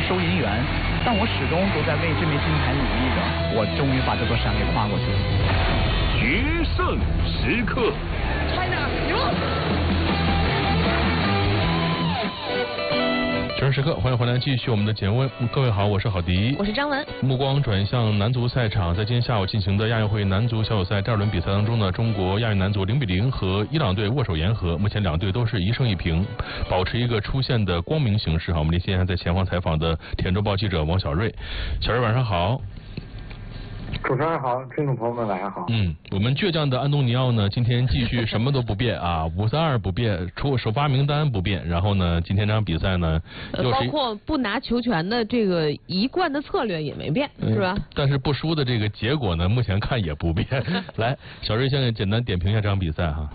收银员，但我始终都在为这枚金牌努力着。我终于把这座山给跨过去了。 决胜时刻 ，China 赢！ 决胜时刻，欢迎回来，继续我们的节目。各位好，我是郝迪， 我是张文。 目光转向男足赛场，在今天下午进行的亚运会男足小组赛第2轮比赛当中呢，中国亚运男足0-0和伊朗队握手言和，目前两队都是1胜1平，保持一个出线的光明形势。我们现在在前方采访的田周报记者王小瑞，小瑞晚上好。 主持人好，听众朋友们晚上好。 我们倔强的安东尼奥呢，今天继续什么都不变啊，5-3-2不变，首发名单不变，然后呢，今天这场比赛呢， 包括不拿球权的这个一贯的策略也没变，是吧？ 但是不输的这个结果呢，目前看也不变。来，小瑞现在简单点评一下这场比赛哈。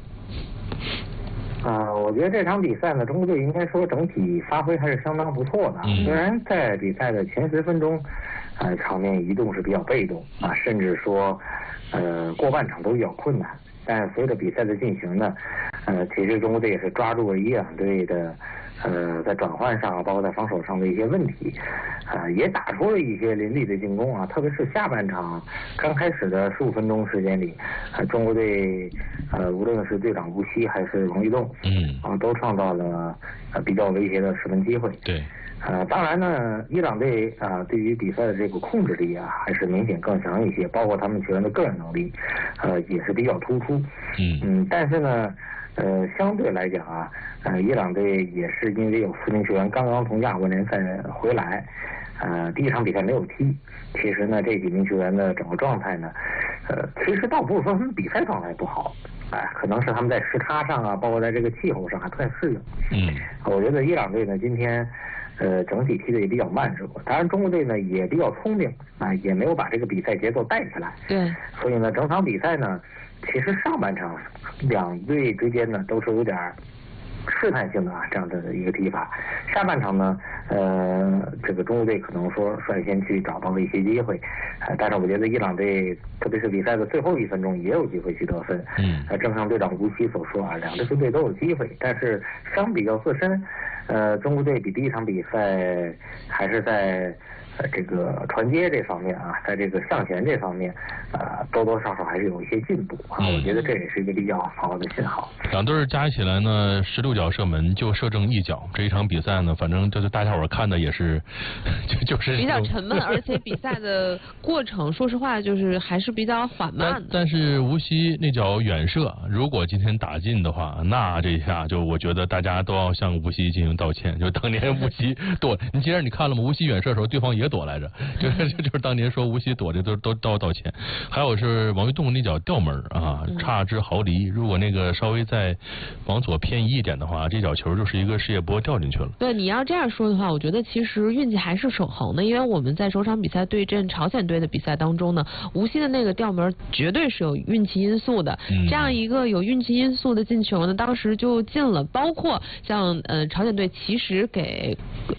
我觉得这场比赛呢，中国队应该说整体发挥还是相当不错的。虽然在比赛的前10分钟，场面移动是比较被动啊，甚至说，过半场都比较困难。但随着比赛的进行呢，其实中国队也是抓住了伊朗队的，在转换上，包括在防守上的一些问题，也打出了一些凌厉的进攻啊。特别是下半场刚开始的15分钟时间里，中国队，无论是队长吴曦还是王玉栋，都创造了比较威胁的10分机会。 对。 当然呢，伊朗队对于比赛的这个控制力啊，还是明显更强一些，包括他们球员的个人能力，也是比较突出。但是呢，相对来讲啊，伊朗队也是因为有4名球员刚刚从亚冠联赛回来，第一场比赛没有踢。其实呢，这几名球员的整个状态呢，其实倒不是说他们比赛状态不好，可能是他们在时差上啊，包括在这个气候上还不太适应。我觉得伊朗队呢今天，整体踢的也比较慢热，当然中国队呢也比较聪明啊，也没有把这个比赛节奏带起来。 对。 所以呢，整场比赛呢，其实上半场两队之间呢都是有点试探性的这样的一个踢法。下半场呢，这个中国队可能说率先去找到了一些机会，但是我觉得伊朗队特别是比赛的最后1分钟也有机会去得分。正像队长吴曦所说啊，两支球队都有机会，但是相比较自身，中国队比第一场比赛还是在这个传接这方面啊，在这个向前这方面，多多少少还是有一些进步啊。我觉得这也是一个比较好的信号。 两队加起来呢，16脚射门就射正1脚。这一场比赛呢，反正就是大家伙看的也是，就是比较沉闷，而且比赛的过程，说实话就是还是比较缓慢的。 但是吴曦那脚远射，如果今天打进的话，那这下就我觉得大家都要向吴曦进行道歉。就当年吴曦躲，你其实你看了吗？吴曦远射的时候，对方也躲来着，就是当年说吴曦躲的都要道歉。还有是王玉栋那脚吊门啊，差之毫厘，如果那个稍微再往左偏移一点的话，这脚球就是一个世界波掉进去了。 对，你要这样说的话，我觉得其实运气还是守恒的，因为我们在首场比赛对阵朝鲜队的比赛当中呢，吴曦的那个吊门绝对是有运气因素的。这样一个有运气因素的进球呢，当时就进了。包括像朝鲜队其实给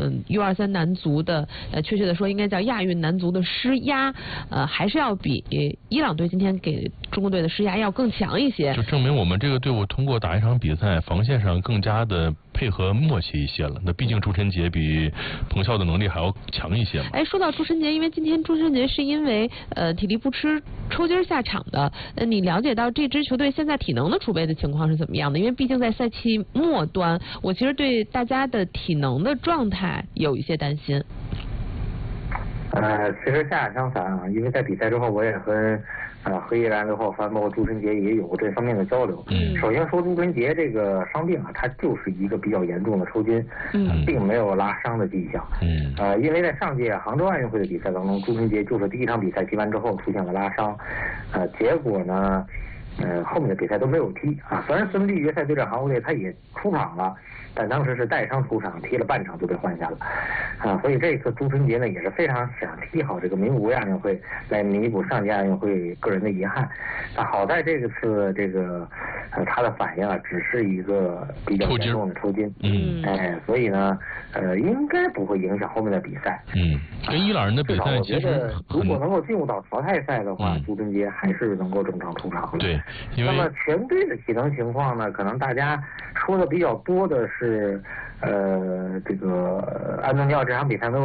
U23男足的确切的说应该叫亚运男足的施压，还是要比伊朗队今天给中国队的施压要更强一些。 就证明我们这个队伍通过打一场比赛，防线上更加的配合默契一些了。那毕竟朱晨杰比彭潇的能力还要强一些嘛。 说到朱晨杰，因为今天朱晨杰是因为体力不支抽筋下场的。你了解到这支球队现在体能的储备的情况是怎么样的？因为毕竟在赛期末端，我其实对大家的体能的状态有一些担心。 其实恰恰相反啊，因为在比赛之后，我也和伊朗的后防包括朱晨杰也有这方面的交流。首先说朱晨杰这个伤病啊，他就是一个比较严重的抽筋，并没有拉伤的迹象。因为在上届杭州奥运会的比赛当中，朱晨杰就是第一场比赛踢完之后出现了拉伤，结果呢，后面的比赛都没有踢啊。虽然4分之一决赛对战韩国队他也出场了，但当时是带伤出场，踢了半场就被换下了所以这一次朱晨杰呢也是非常想踢好这个名古屋亚运会，来弥补上届亚运会个人的遗憾。好在这个次这个他的反应啊，只是一个比较严重的抽筋，所以呢应该不会影响后面的比赛。 跟伊朗人的比赛其实如果能够进入到淘汰赛的话，朱晨杰还是能够正常出场的。 对，因为那么全队的体能情况呢，可能大家说的比较多的是这个安东尼奥这场比赛没有